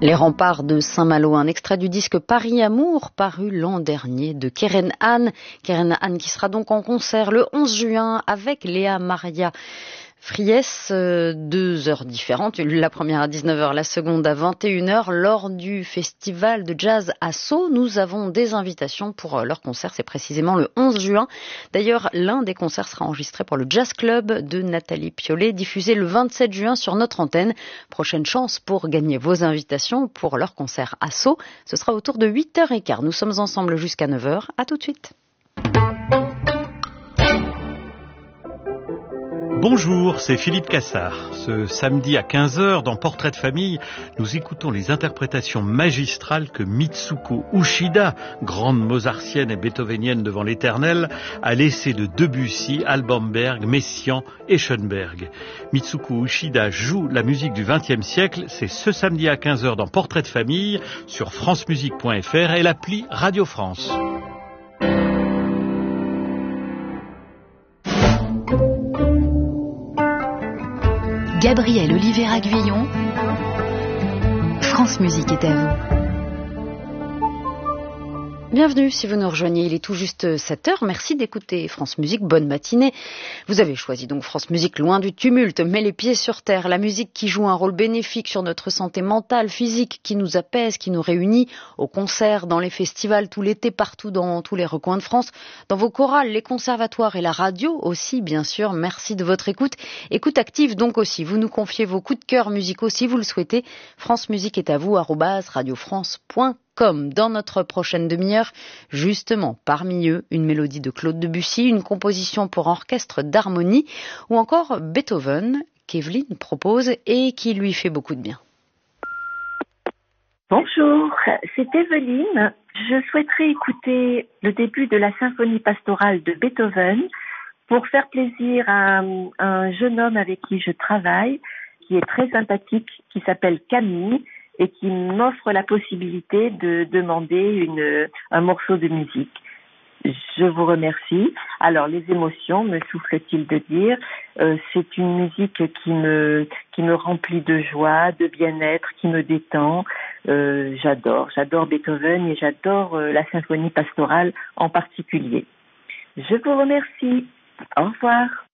Les remparts de Saint-Malo, un extrait du disque Paris Amour, paru l'an dernier de Keren Han. Keren Han qui sera donc en concert le 11 juin avec Léa Maria Friès, 2 heures différentes, la première à 19h, la seconde à 21h. Lors du festival de jazz à Sceaux, nous avons des invitations pour leur concert, c'est précisément le 11 juin. D'ailleurs, l'un des concerts sera enregistré pour le Jazz Club de Nathalie Piolet, diffusé le 27 juin sur notre antenne. Prochaine chance pour gagner vos invitations pour leur concert à Sceaux, ce sera autour de 8h15. Nous sommes ensemble jusqu'à 9h, à tout de suite. Bonjour, c'est Philippe Cassard. Ce samedi à 15h, dans Portrait de famille, nous écoutons les interprétations magistrales que Mitsuko Uchida, grande mozartienne et beethovenienne devant l'éternel, a laissées de Debussy, Alban Berg, Messiaen et Schoenberg. Mitsuko Uchida joue la musique du XXe siècle. C'est ce samedi à 15h dans Portrait de famille sur francemusique.fr et l'appli Radio France. Gabriel Oliveira-Guyon, France Musique est à vous. Bienvenue si vous nous rejoignez, il est tout juste 7h, merci d'écouter France Musique, bonne matinée. Vous avez choisi donc France Musique loin du tumulte, mais les pieds sur terre, la musique qui joue un rôle bénéfique sur notre santé mentale, physique, qui nous apaise, qui nous réunit au concert, dans les festivals, tout l'été, partout dans tous les recoins de France, dans vos chorales, les conservatoires et la radio aussi bien sûr. Merci de votre écoute, écoute active donc aussi, vous nous confiez vos coups de cœur musicaux si vous le souhaitez. France Musique est à vous, @radiofrance.com. Dans notre prochaine demi-heure, justement, parmi eux, une mélodie de Claude Debussy, une composition pour orchestre d'harmonie, ou encore Beethoven, qu'Evelyne propose et qui lui fait beaucoup de bien. Bonjour, c'est Evelyne. Je souhaiterais écouter le début de la symphonie pastorale de Beethoven pour faire plaisir à un jeune homme avec qui je travaille, qui est très sympathique, qui s'appelle Camille, et qui m'offre la possibilité de demander un morceau de musique. Je vous remercie. Alors, les émotions, me souffle-t-il de dire, c'est une musique qui me remplit de joie, de bien-être, qui me détend. J'adore Beethoven et j'adore la symphonie pastorale en particulier. Je vous remercie. Au revoir.